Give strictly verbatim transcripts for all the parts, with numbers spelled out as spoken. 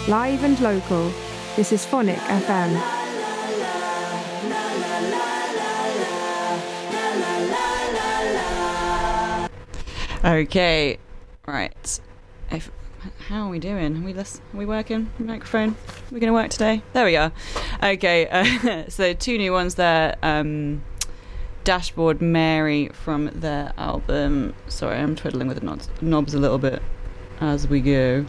Live and local, this is Phonic F M. Okay, right. If, how are we doing? Are we, listen, are we working? Microphone? Are we going to work today? There we are. Okay, uh, so two new ones there. Um, Dashboard Mary from their album. Sorry, I'm twiddling with the knobs, knobs a little bit as we go.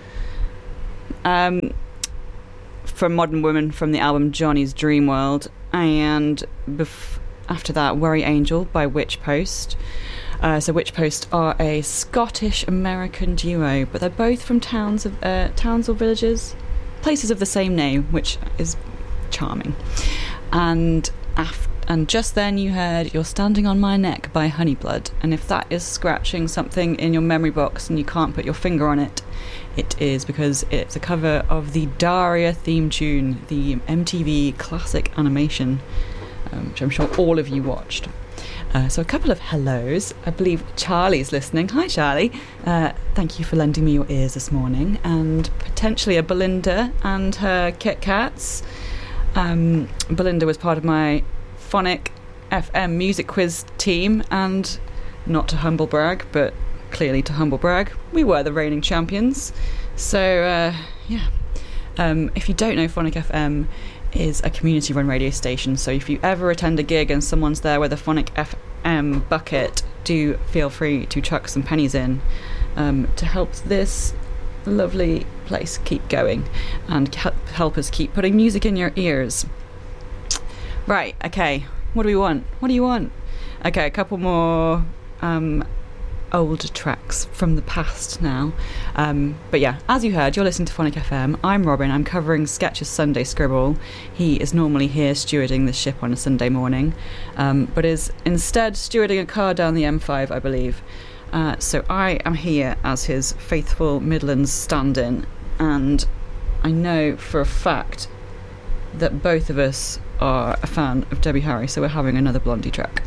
Um, from Modern Woman from the album Johnny's Dream World. And bef- after that, Worry Angel by Witch Post. Uh, so Witch Post are a Scottish-American duo, but they're both from towns of uh, towns or villages, places of the same name, which is charming. And af- and just then you heard You're Standing on My Neck by Honeyblood, and if that is scratching something in your memory box and you can't put your finger on it, it is because it's a cover of the Daria theme tune, the M T V classic animation, um, which I'm sure all of you watched. Uh, so a couple of hellos. I believe Charlie's listening. Hi, Charlie. Uh, thank you for lending me your ears this morning. And potentially a Belinda and her Kit Kats. Um, Belinda was part of my Phonic F M music quiz team, and not to humble brag, but clearly to humble brag, we were the reigning champions. So, uh, yeah. Um, if you don't know, Phonic F M is a community-run radio station, so if you ever attend a gig and someone's there with a Phonic F M bucket, do feel free to chuck some pennies in um, to help this lovely place keep going and help us keep putting music in your ears. Right, okay, what do we want? What do you want? Okay, a couple more um, old tracks from the past now. Um, but yeah, as you heard, you're listening to Phonic F M. I'm Robin. I'm covering Sketch's Sunday Scribble. He is normally here stewarding the ship on a Sunday morning, um, but is instead stewarding a car down the M five, I believe. Uh, so I am here as his faithful Midlands stand-in, and I know for a fact that both of us are a fan of Debbie Harry, so we're having another Blondie track.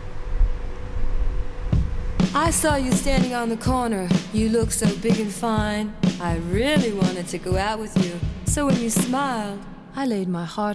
I saw you standing on the corner. You look so big and fine. I really wanted to go out with you. So when you smiled, I laid my heart